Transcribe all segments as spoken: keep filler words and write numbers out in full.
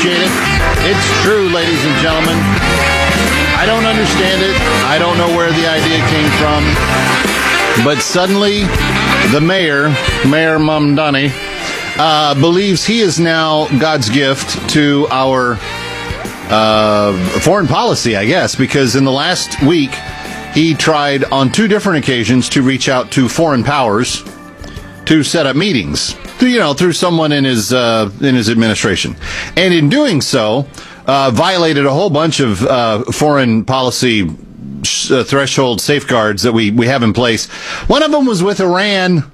appreciate it. It's true, ladies and gentlemen. I don't understand it. I don't know where the idea came from. But suddenly, the mayor, Mayor Mamdani, uh, believes he is now God's gift to our uh, foreign policy, I guess, because in the last week, he tried on two different occasions to reach out to foreign powers to set up meetings, you know, through someone in his uh, in his administration, and in doing so, uh, violated a whole bunch of uh, foreign policy sh- uh, threshold safeguards that we we have in place. One of them was with Iran.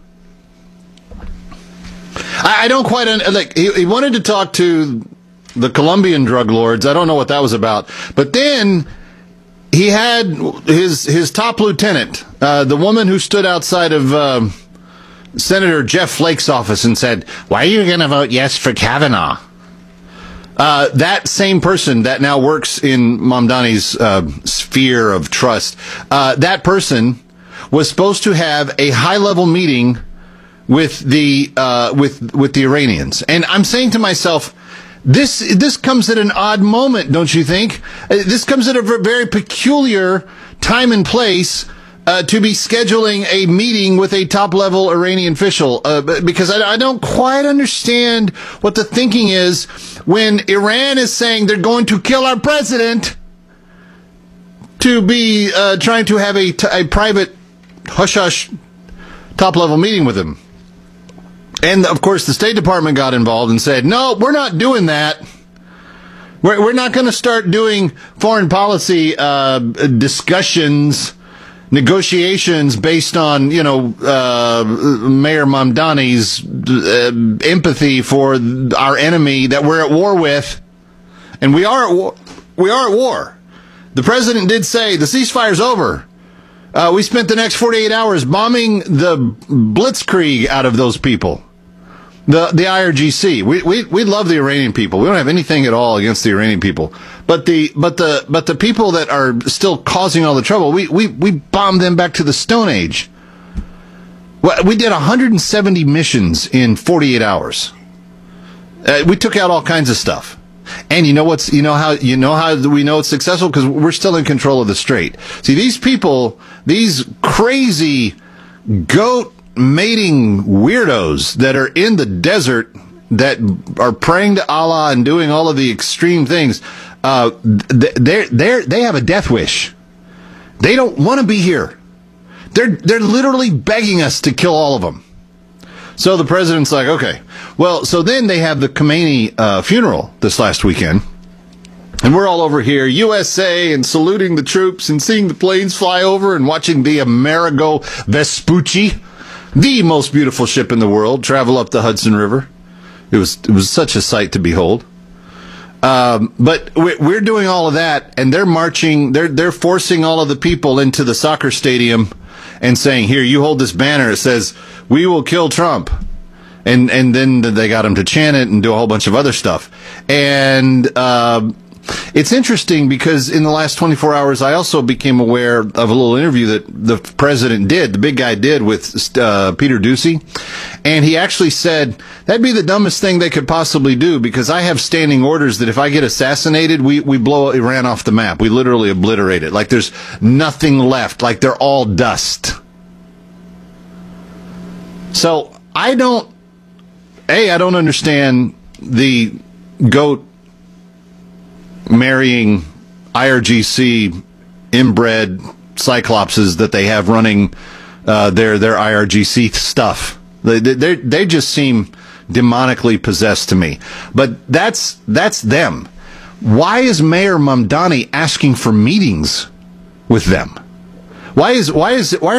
I, I don't quite un- like. He, he wanted to talk to the Colombian drug lords. I don't know what that was about, but then he had his his top lieutenant, uh, the woman who stood outside of uh, Senator Jeff Flake's office and said, "Why are you going to vote yes for Kavanaugh?" Uh, that same person that now works in Mamdani's uh, sphere of trust, uh, that person was supposed to have a high-level meeting with the uh, with with the Iranians, and I'm saying to myself, This this comes at an odd moment, don't you think? This comes at a very peculiar time and place uh, to be scheduling a meeting with a top-level Iranian official, uh, because I, I don't quite understand what the thinking is when Iran is saying they're going to kill our president to be uh, trying to have a, t- a private hush-hush top-level meeting with him. And, of course, the State Department got involved and said, no, we're not doing that. We're, we're not going to start doing foreign policy uh, discussions, negotiations based on, you know, uh, Mayor Mamdani's uh, empathy for our enemy that we're at war with. And we are at war. We are at war. The president did say the ceasefire's over. Uh, we spent the next forty-eight hours bombing the blitzkrieg out of those people. The the I R G C. We we we love the Iranian people. We don't have anything at all against the Iranian people. But the but the but the people that are still causing all the trouble, we we, we bombed them back to the Stone Age. We did one hundred seventy missions in forty-eight hours. Uh, we took out all kinds of stuff. And you know what's you know how you know how we know it's successful? Because we're still in control of the strait. See, these people, these crazy goat mating weirdos that are in the desert that are praying to Allah and doing all of the extreme things, uh, they they they have a death wish. They don't want to be here. They're they're literally begging us to kill all of them. So the president's like, okay, well, so then they have the Khomeini uh, funeral this last weekend. And we're all over here, U S A, and saluting the troops and seeing the planes fly over and watching the Amerigo Vespucci, the most beautiful ship in the world, travel up the Hudson River. It was it was such a sight to behold. Um, but we're doing all of that, and they're marching, they're they're forcing all of the people into the soccer stadium and saying, here, you hold this banner. It says, we will kill Trump. And and then they got him to chant it and do a whole bunch of other stuff. And uh, it's interesting because in the last twenty-four hours, I also became aware of a little interview that the president did, the big guy did with uh, Peter Doocy. And he actually said, that'd be the dumbest thing they could possibly do, because I have standing orders that if I get assassinated, we, we blow Iran off the map. We literally obliterate it. Like there's nothing left. Like they're all dust. So I don't, A, I don't understand the goat marrying I R G C inbred cyclopses that they have running uh, their their I R G C stuff. They they they just seem demonically possessed to me. But that's that's them. Why is Mayor Mamdani asking for meetings with them? Why is why is why